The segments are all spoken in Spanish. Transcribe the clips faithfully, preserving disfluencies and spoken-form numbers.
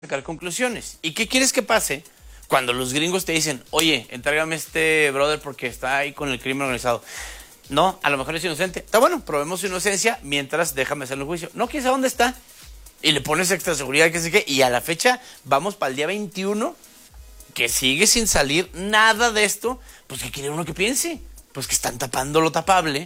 sacar conclusiones. ¿Y qué quieres que pase cuando los gringos te dicen, oye, entrégame este brother porque está ahí con el crimen organizado? No, a lo mejor es inocente. Está bueno, probemos su inocencia mientras déjame hacerle el juicio. No, quién sabe dónde está. Y le pones extra seguridad, que sé qué. Y a la fecha, vamos para el día veintiuno, que sigue sin salir nada de esto. Pues, ¿qué quiere uno que piense? Pues que están tapando lo tapable.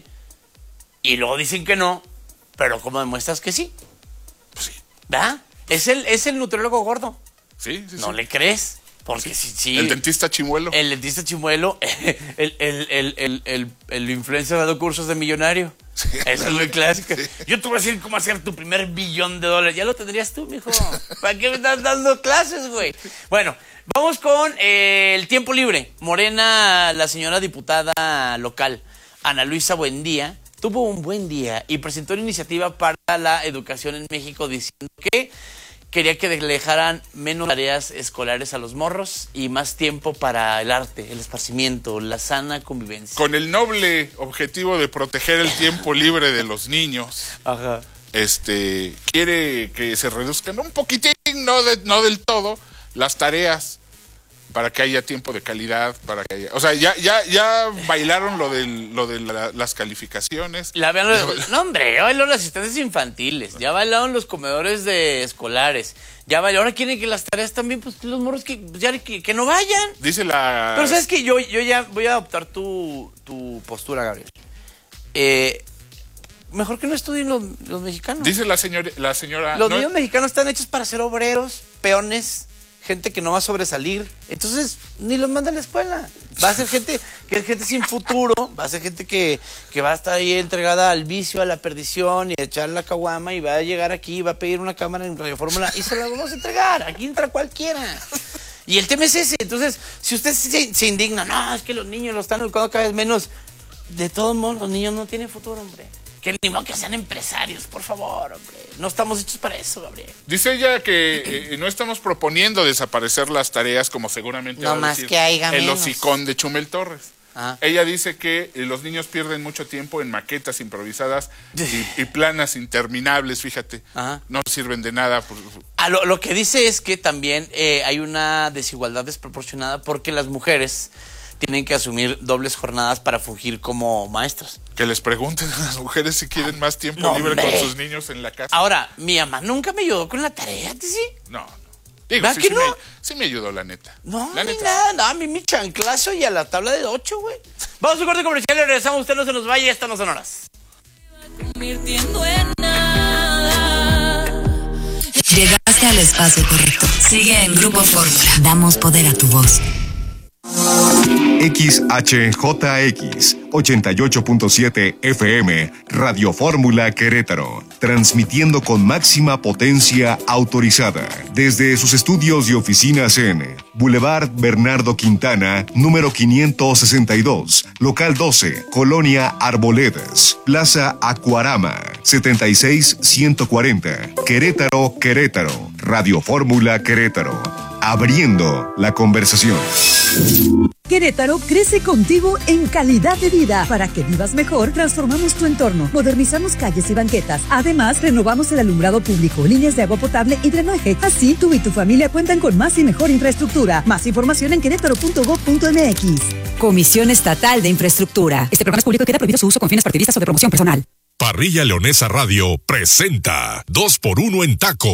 Y luego dicen que no. Pero ¿cómo demuestras que sí? Pues sí. ¿Verdad? Es el, es el nutriólogo gordo. Sí, sí, ¿No sí. le crees? Porque sí, sí. El dentista chimuelo. El dentista chimuelo, el, el, el, el, el, el influencer dando cursos de millonario. Sí, Eso es muy clásico. sí. Yo te voy a decir cómo hacer tu primer billón de dólares. Ya lo tendrías tú, mijo. ¿Para qué me estás dando clases, güey? Bueno, vamos con eh, el tiempo libre. Morena, la señora diputada local, Ana Luisa Buendía, tuvo un buen día y presentó una iniciativa para la educación en México diciendo que quería que le dejaran menos tareas escolares a los morros y más tiempo para el arte, el esparcimiento, la sana convivencia. Con el noble objetivo de proteger el tiempo libre de los niños. Ajá. Este, quiere que se reduzcan un poquitín, no, de, no del todo, las tareas para que haya tiempo de calidad, para que haya, o sea, ya ya ya bailaron lo del lo de la, las calificaciones. La vean los, no, hombre, ya bailaron las asistentes infantiles, ya bailaron los comedores de escolares, ya bailaron, ahora quieren que las tareas también, pues los morros que ya que, que no vayan. Dice la... Pero sabes que yo, yo ya voy a adoptar tu, tu postura, Gabriel. Eh, mejor que no estudien los, los mexicanos. Dice la señora la señora Los no, niños mexicanos están hechos para ser obreros, peones, gente que no va a sobresalir. Entonces, ni los manda a la escuela. Va a ser gente que es gente sin futuro, va a ser gente que, que va a estar ahí entregada al vicio, a la perdición y a echar la caguama y va a llegar aquí y va a pedir una cámara en Radio Fórmula y se la vamos a entregar. Aquí entra cualquiera. Y el tema es ese. Entonces, si usted se, se indigna, no, es que los niños los están educando cada vez menos. De todos modos, los niños no tienen futuro, hombre. Que ni modo que sean empresarios, por favor, hombre. No estamos hechos para eso, Gabriel. Dice ella que eh, no estamos proponiendo desaparecer las tareas como seguramente No va a más decir que haya el menos. hocicón de Chumel Torres. Ah. Ella dice que eh, los niños pierden mucho tiempo en maquetas improvisadas y, y planas interminables, fíjate. Ajá. No sirven de nada. Por... Ah, lo, lo que dice es que también eh, hay una desigualdad desproporcionada porque las mujeres tienen que asumir dobles jornadas para fungir como maestras. Que les pregunten a las mujeres si quieren más tiempo No, libre hombre. con sus niños en la casa. Ahora, mi mamá nunca me ayudó con la tarea, ¿sí? No, no. Digo, ¿Verdad sí, que sí no? Me, sí me ayudó, la neta. No, la ni neta. nada, no, a mí mi chanclazo y a la tabla de ocho, güey. Vamos a un corte comercial y regresamos, usted no se nos vaya, estas no son horas. Convirtiendo en nada. Llegaste al espacio correcto. Sigue en Grupo Fórmula. Damos poder a tu voz. X H J X ochenta y ocho punto siete F M Radio Fórmula Querétaro, transmitiendo con máxima potencia autorizada desde sus estudios y oficinas en Boulevard Bernardo Quintana, número quinientos sesenta y dos, local doce, Colonia Arboledas, Plaza Acuarama, setenta y seis ciento cuarenta, Querétaro, Querétaro. Radio Fórmula Querétaro, abriendo la conversación. Querétaro crece contigo en calidad de vida. Para que vivas mejor, transformamos tu entorno, modernizamos calles y banquetas. Además, renovamos el alumbrado público, líneas de agua potable y drenaje. Así, tú y tu familia cuentan con más y mejor infraestructura. Más información en querétaro punto gob punto m x. Comisión Estatal de Infraestructura. Este programa es público y queda prohibido su uso con fines partidistas o de promoción personal. Parrilla Leonesa Radio presenta dos por uno en taco.